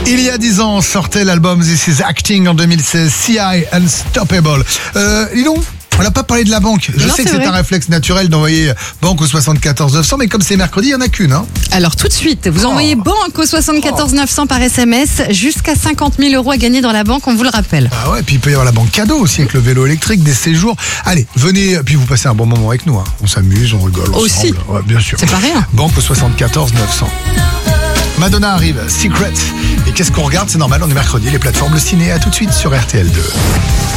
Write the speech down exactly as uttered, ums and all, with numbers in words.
Il y a dix ans, sortait l'album This Is Acting en deux mille seize, C I Unstoppable. Euh, dis donc, on n'a pas parlé de la banque. Je non, sais que c'est c'est vrai. un réflexe naturel d'envoyer banque au soixante-quatorze neuf cent, mais comme c'est mercredi, il n'y en a qu'une. Hein. Alors tout de suite, vous Oh. envoyez banque au soixante-quatorze neuf cents par S M S, jusqu'à cinquante mille euros à gagner dans la banque, on vous le rappelle. Ah ouais, puis il peut y avoir la banque cadeau aussi avec le vélo électrique, des séjours. Allez, venez, puis vous passez un bon moment avec nous. Hein. On s'amuse, on rigole ensemble. Aussi. Ouais, bien sûr. C'est pas rien. Banque au soixante-quatorze neuf cents. Madonna arrive, Secret. Et qu'est-ce qu'on regarde? C'est normal, on est mercredi, les plateformes, le ciné, à tout de suite sur R T L deux.